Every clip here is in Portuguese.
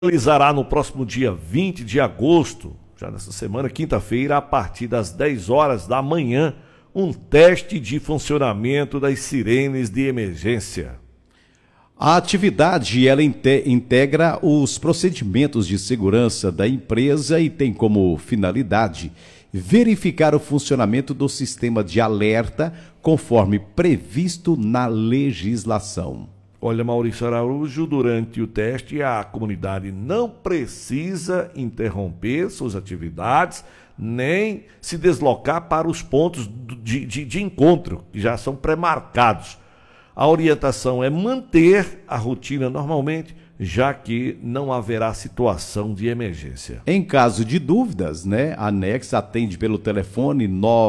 Realizará no próximo dia 20 de agosto, já nessa semana, quinta-feira, a partir das 10 horas da manhã, um teste de funcionamento das sirenes de emergência. A atividade ela integra os procedimentos de segurança da empresa e tem como finalidade verificar o funcionamento do sistema de alerta conforme previsto na legislação. Olha, Maurício Araújo, durante o teste a comunidade não precisa interromper suas atividades nem se deslocar para os pontos de encontro, que já são pré-marcados. A orientação é manter a rotina normalmente, já que não haverá situação de emergência. Em caso de dúvidas, a ANEX atende pelo telefone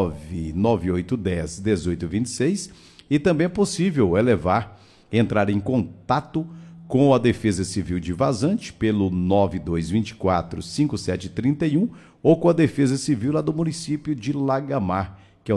99810-1826 e também é possível entrar em contato com a Defesa Civil de Vazante pelo 9224-5731 ou com a Defesa Civil lá do município de Lagamar, que é o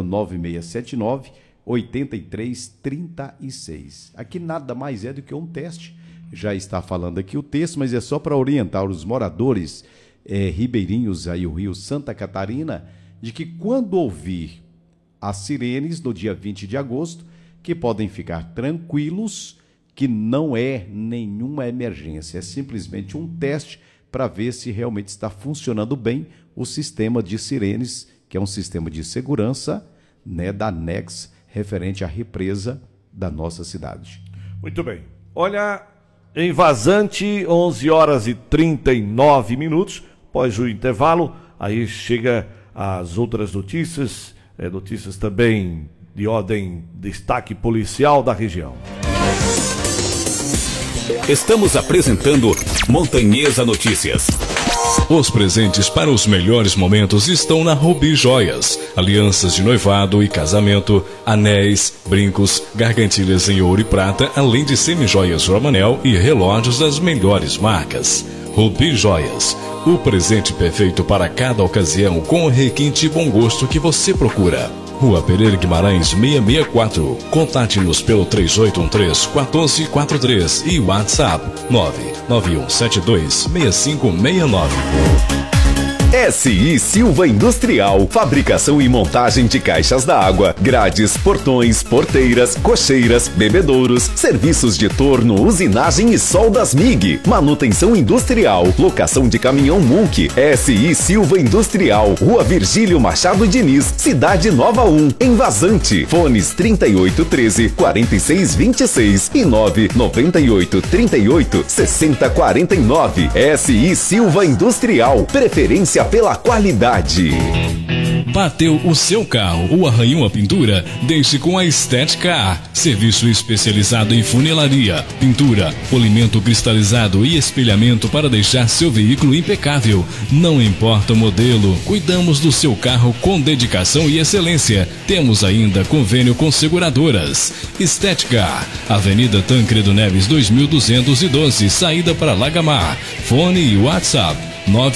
9679-8336. Aqui nada mais é do que um teste, já está falando aqui o texto, mas é só para orientar os moradores ribeirinhos aí o Rio Santa Catarina, de que quando ouvir as sirenes no dia 20 de agosto, que podem ficar tranquilos, que não é nenhuma emergência, é simplesmente um teste para ver se realmente está funcionando bem o sistema de sirenes, que é um sistema de segurança da ANEX, referente à represa da nossa cidade. Muito bem. Olha, em Vazante, 11 horas e 39 minutos, após o intervalo, aí chega as outras notícias, notícias também de ordem destaque policial da região. Estamos apresentando Montanhesa Notícias. Os presentes para os melhores momentos estão na Rubi Joias. Alianças de noivado e casamento, anéis, brincos, gargantilhas em ouro e prata, além de semijoias Romanel e relógios das melhores marcas. Rubi Joias, o presente perfeito para cada ocasião com o requinte e bom gosto que você procura. Rua Pereira Guimarães 664. Contate-nos pelo 3813-1443 e WhatsApp 991726569. SI Silva Industrial, fabricação e montagem de caixas d'água, grades, portões, porteiras, cocheiras, bebedouros, serviços de torno, usinagem e soldas MIG, manutenção industrial, locação de caminhão Munk. SI Silva Industrial, Rua Virgílio Machado Diniz, Cidade Nova 1, em Vazante. Fones 3813-4626 e 99838-6049. SI Silva Industrial, preferência pela qualidade. Bateu o seu carro ou arranhou a pintura? Deixe com a Estética. Serviço especializado em funilaria, pintura, polimento cristalizado e espelhamento para deixar seu veículo impecável. Não importa o modelo, cuidamos do seu carro com dedicação e excelência. Temos ainda convênio com seguradoras. Estética, Avenida Tancredo Neves 2212, saída para Lagamar. Fone e WhatsApp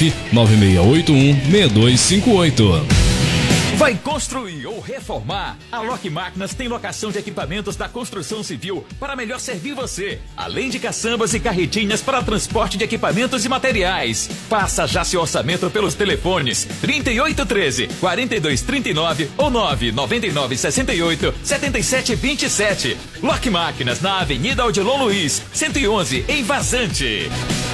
99681-6258. Vai construir ou reformar? A Lock Máquinas tem locação de equipamentos da construção civil para melhor servir você, além de caçambas e carretinhas para transporte de equipamentos e materiais. Faça já seu orçamento pelos telefones 3813-4239 ou 99968-7727. Lock Máquinas na Avenida Odilon Luiz, 111, em Vazante.